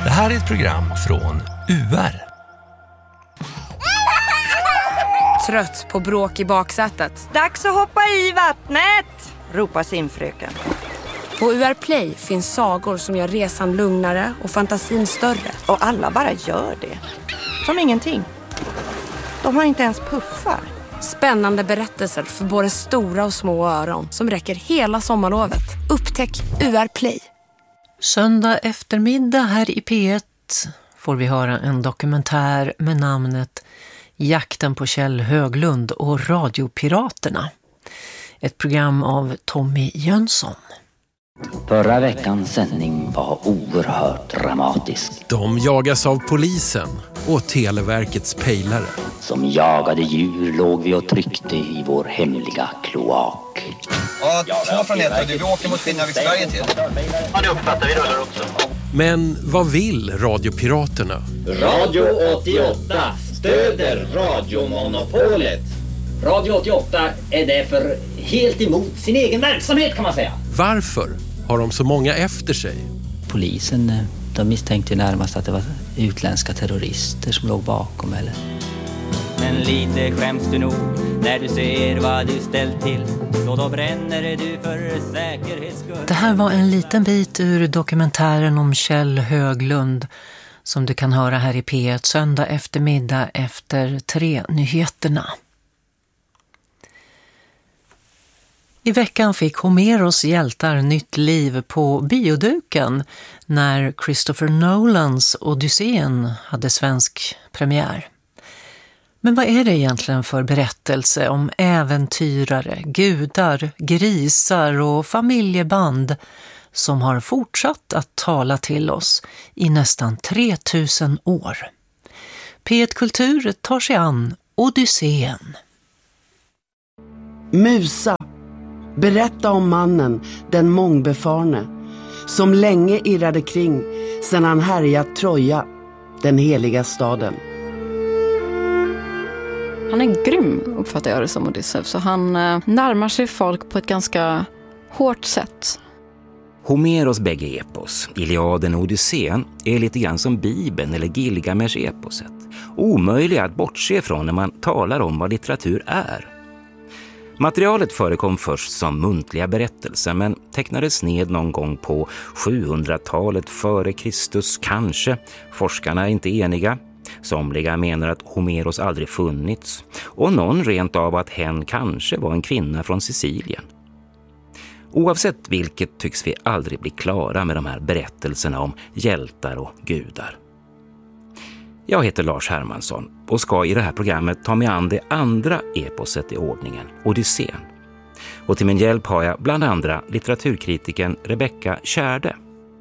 Det här är ett program från UR. Trött på bråk i baksätet. Dags att hoppa i vattnet, ropar simfröken. På UR Play finns sagor som gör resan lugnare och fantasin större. Och alla bara gör det. Som ingenting. De har inte ens puffar. Spännande berättelser för både stora och små öron som räcker hela sommarlovet. Upptäck UR Play. Söndag eftermiddag här i P1 får vi höra en dokumentär med namnet Jakten på Kjell Höglund och radiopiraterna. Ett program av Tommy Jönsson. Förra veckans sändning var oerhört dramatisk. De jagas av polisen och Televerkets pejlare. Som jagade djur låg vi och tryckte i vår hemliga kloak. Ja, två från ett. Vi åker mot Finnarviksberget till. Ja, det uppfattar vi rullar också. Men vad vill radiopiraterna? Radio 88 stöder radiomonopolet. Radio 88 är därför helt emot sin egen verksamhet, kan man säga. Varför har de så många efter sig? Polisen, de misstänkte närmast att det var utländska terrorister som låg bakom eller. Men lite skäms du nog när du ser vad du ställt till. Så då bränner du för säkerhets skull. Det här var en liten bit ur dokumentären om Kjell Höglund som du kan höra här i P1 söndag eftermiddag efter 3-nyheterna. I veckan fick Homeros hjältar nytt liv på bioduken när Christopher Nolans Odysseen hade svensk premiär. Men vad är det egentligen för berättelse om äventyrare, gudar, grisar och familjeband som har fortsatt att tala till oss i nästan 3000 år? P1 Kultur tar sig an Odysseen. Musa, berätta om mannen, den mångbefarne, som länge irrade kring sedan han härjat Troja, den heliga staden. Han är grym, uppfattar jag det som, Odysseus. Så han närmar sig folk på ett ganska hårt sätt. Homeros bägge epos, Iliaden och Odysseen, är lite grann som Bibeln eller Gilgamesh-eposet. Omöjliga att bortse från när man talar om vad litteratur är. Materialet förekom först som muntliga berättelser men tecknades ned någon gång på 700-talet före Kristus kanske. Forskarna är inte eniga. Somliga menar att Homeros aldrig funnits och någon rent av att hen kanske var en kvinna från Sicilien. Oavsett vilket tycks vi aldrig bli klara med de här berättelserna om hjältar och gudar. Jag heter Lars Hermansson och ska i det här programmet ta mig an det andra eposet i ordningen, Odysseen. Och till min hjälp har jag bland andra litteraturkritiken Rebecka Tjärde.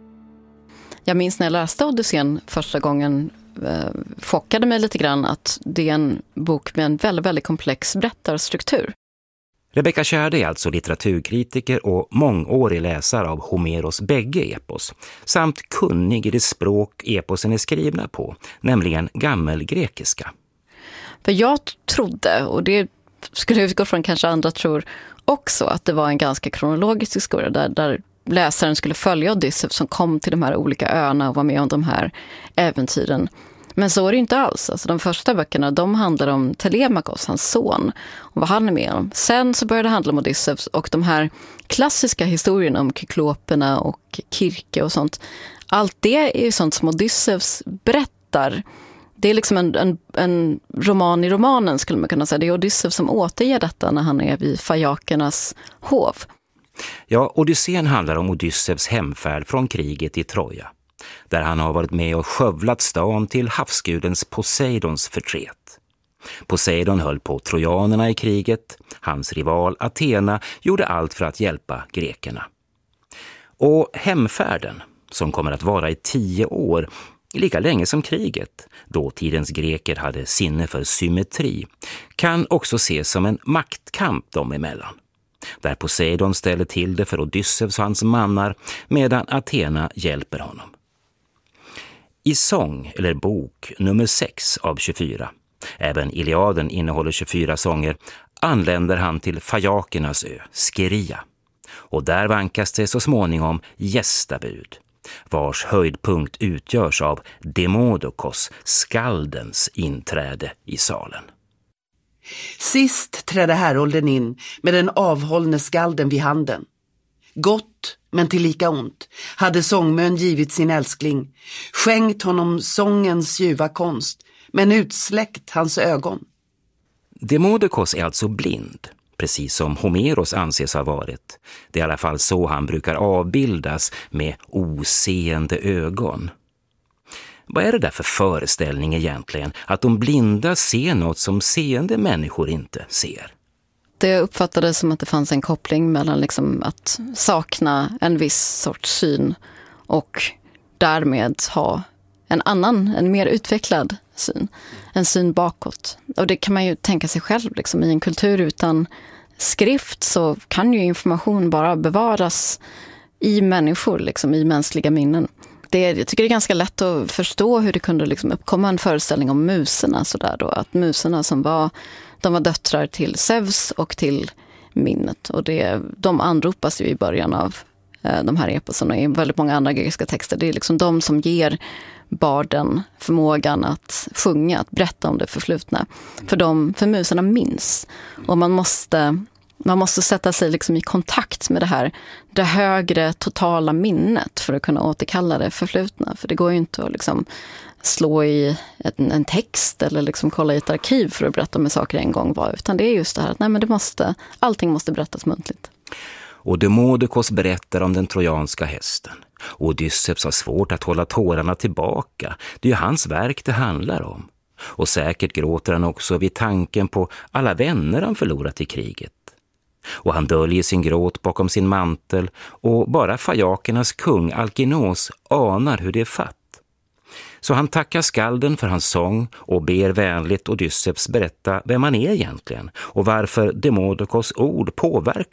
Jag minns när jag läste Odysseen första gången chockade mig lite grann att det är en bok med en väldigt, väldigt komplex berättarstruktur. Rebecka Tjärde är alltså litteraturkritiker och mångårig läsare av Homeros bägge epos samt kunnig i det språk eposen är skrivna på, nämligen gammelgrekiska. För jag trodde, och det skulle jag utgå från kanske andra tror också, att det var en ganska kronologisk historia där läsaren skulle följa Odysseus som kom till de här olika öarna och var med om de här äventyren. Men så är det inte alls. Alltså, de första böckerna, de handlar om Telemakos, hans son, och vad han är med om. Sen så började det handla om Odysseus och de här klassiska historierna om kykloperna och Kirke och sånt. Allt det är ju sånt som Odysseus berättar. Det är liksom en roman i romanen, skulle man kunna säga. Det är Odysseus som återger detta när han är vid fajakernas hov. Ja, Odysseen handlar om Odysseus hemfärd från kriget i Troja, där han har varit med och skövlat stan till havsgudens Poseidons förtret. Poseidon höll på trojanerna i kriget, hans rival Athena gjorde allt för att hjälpa grekerna. Och hemfärden, som kommer att vara i 10 år, lika länge som kriget, då tidens greker hade sinne för symmetri, kan också ses som en maktkamp dem emellan. Där Poseidon ställer till det för Odysseus och hans mannar medan Athena hjälper honom. I sång eller bok nummer 6 av 24, även Iliaden innehåller 24 sånger, anländer han till fajakernas ö, Scheria. Och där vankas det så småningom gästabud. vars höjdpunkt utgörs av Demodokos, skaldens inträde i salen. Sist trädde härolden in med den avhållne skalden vid handen. Gott, men tillika ont, hade sångmön givit sin älskling, skänkt honom sångens ljuva konst, men utsläckt hans ögon. Demodokos är alltså blind, precis som Homeros anses ha varit. Det är i alla fall så han brukar avbildas, med oseende ögon. Vad är det där för föreställning egentligen, att de blinda ser något som seende människor inte ser? Det uppfattades som att det fanns en koppling mellan liksom att sakna en viss sorts syn och därmed ha en mer utvecklad syn. En syn bakåt. Och det kan man ju tänka sig själv. Liksom, i en kultur utan skrift så kan ju information bara bevaras i människor, liksom, i mänskliga minnen. Jag tycker det är ganska lätt att förstå hur det kunde liksom uppkomma en föreställning om muserna. Sådär då, att muserna de var döttrar till Zeus och till minnet. Och de anropas ju i början av de här eposen och i väldigt många andra grekiska texter. Det är liksom de som ger barden förmågan att sjunga, att berätta om det förflutna. För muserna minns. Och man måste sätta sig liksom i kontakt med det högre totala minnet för att kunna återkalla det förflutna. För det går ju inte att liksom slå i en text eller liksom kolla i ett arkiv för att berätta om saker en gång var. Utan det är just det här att allting måste berättas muntligt. Och Demodokos berättar om den trojanska hästen. Odysseus har svårt att hålla tårarna tillbaka. Det är ju hans verk det handlar om. Och säkert gråter han också vid tanken på alla vänner han förlorat i kriget. Och han döljer sin gråt bakom sin mantel, och bara fajakernas kung Alkinos anar hur det är fatt. Så han tackar skalden för hans sång och ber vänligt Odysseus berätta vem han är egentligen och varför Demodokos ord påverkar